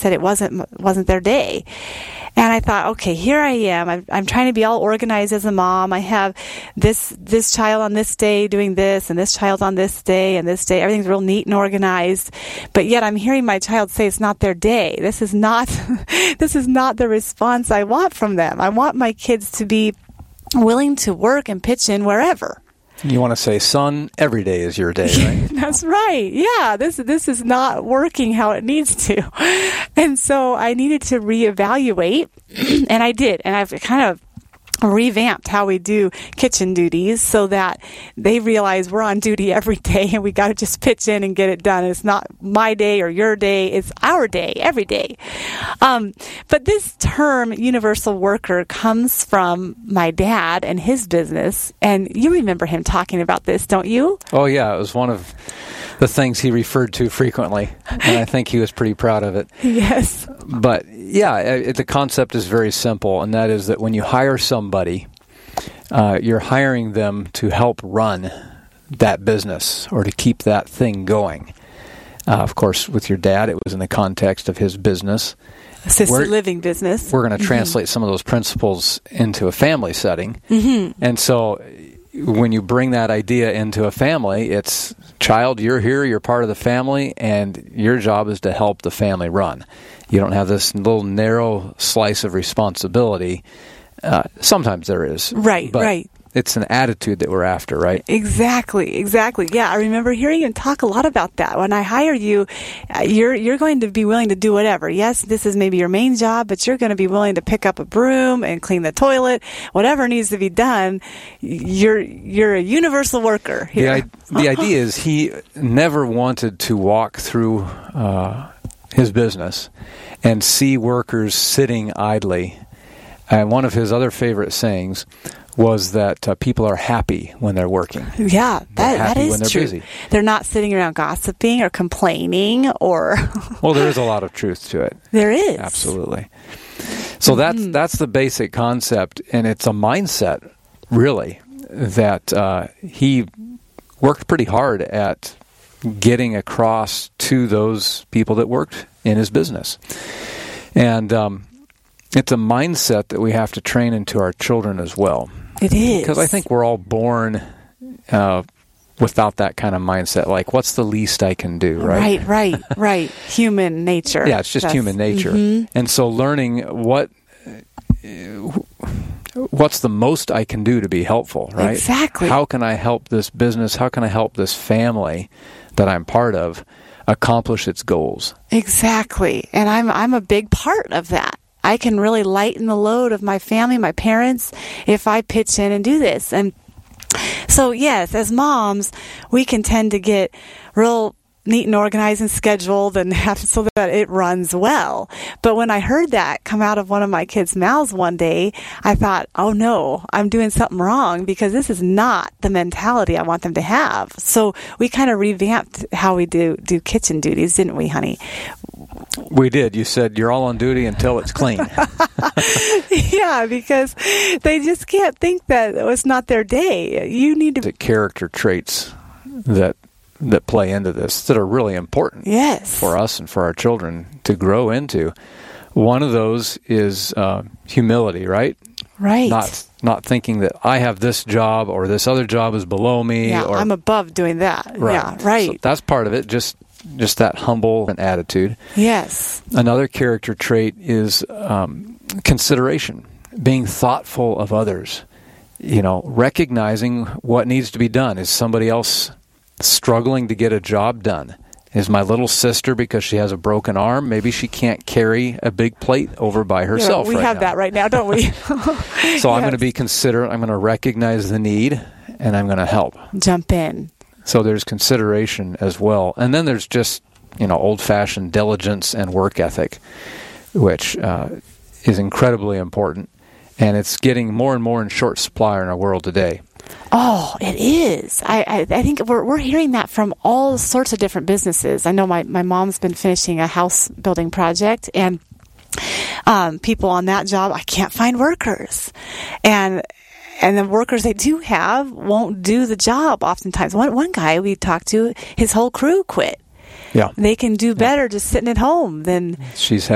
said it wasn't their day. And I thought, okay, here I am. I'm trying to be all organized as a mom. I have this child on this day doing this, and this child on this day, and this day. Everything's real neat and organized. But yet I'm hearing my child say it's not their day. This is not the response I want from them. I want my kids to be willing to work and pitch in wherever. You want to say, son, every day is your day, right? That's right. Yeah, this is not working how it needs to. And so I needed to reevaluate, and I did. And I've kind of revamped how we do kitchen duties so that they realize we're on duty every day and we got to just pitch in and get it done. It's not my day or your day. It's our day, every day. But this term, universal worker, comes from my dad and his business. And you remember him talking about this, don't you? Oh, yeah. It was one of the things he referred to frequently. And I think he was pretty proud of it. Yes. But yeah, the concept is very simple, and that is that when you hire somebody, you're hiring them to help run that business or to keep that thing going. Of course, with your dad, it was in the context of his business. Assisted living business. We're going to translate some of those principles into a family setting. Mm-hmm. And so when you bring that idea into a family, it's, child, you're here, you're part of the family, and your job is to help the family run. You don't have this little narrow slice of responsibility. Sometimes there is. Right, but right. It's an attitude that we're after, right? Exactly. Yeah, I remember hearing him talk a lot about that. When I hire you, you're going to be willing to do whatever. Yes, this is maybe your main job, but you're going to be willing to pick up a broom and clean the toilet, whatever needs to be done. You're a universal worker here. The idea is he never wanted to walk through his business and see workers sitting idly. And one of his other favorite sayings was that people are happy when they're working. Yeah, that is when they're true. Busy. They're not sitting around gossiping or complaining or... Well, there is a lot of truth to it. There is. Absolutely. So that's the basic concept, and it's a mindset, really, that he worked pretty hard at getting across to those people that worked in his business. And it's a mindset that we have to train into our children as well. It is. Because I think we're all born without that kind of mindset. Like, what's the least I can do, right? Right. Human nature. Yeah, it's just human nature. Mm-hmm. And so learning what's the most I can do to be helpful, right? Exactly. How can I help this business? How can I help this family that I'm part of accomplish its goals? Exactly. And I'm a big part of that. I can really lighten the load of my family, my parents, if I pitch in and do this. And so, yes, as moms, we can tend to get real neat and organized and scheduled and have so that it runs well. But when I heard that come out of one of my kids' mouths one day, I thought, oh no, I'm doing something wrong because this is not the mentality I want them to have. So we kind of revamped how we do kitchen duties, didn't we, honey? We did. You said you're all on duty until it's clean. Yeah, because they just can't think that it's not their day. You need to... The character traits that play into this that are really important for us and for our children to grow into. One of those is humility, right? Right. Not thinking that I have this job or this other job is below me. Yeah, or, I'm above doing that. Right. Yeah, right. So that's part of it, just that humble attitude. Yes. Another character trait is consideration, being thoughtful of others. Recognizing what needs to be done. Is somebody else struggling to get a job done? Is my little sister, because she has a broken arm, maybe she can't carry a big plate over by herself we have that right now, don't we? So I'm going to be considerate. I'm going to recognize the need, and I'm going to help. Jump in. So there's consideration as well. And then there's just, old-fashioned diligence and work ethic, which is incredibly important. And it's getting more and more in short supply in our world today. Oh, it is. I think we're hearing that from all sorts of different businesses. I know my mom's been finishing a house building project, and people on that job, I can't find workers. And the workers they do have won't do the job oftentimes. One guy we talked to, his whole crew quit. Yeah. They can do better just sitting at home than... She's